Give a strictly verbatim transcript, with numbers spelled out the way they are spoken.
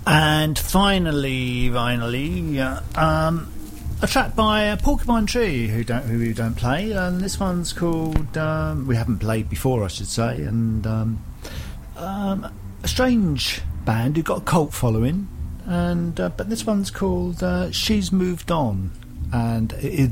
And finally, finally, uh, um, a track by uh, Porcupine Tree, who don't who we don't play, and this one's called. Um, we haven't played before, I should say, and um, um, a strange band who got a cult following, and uh, but this one's called uh, "She's Moved On," and it,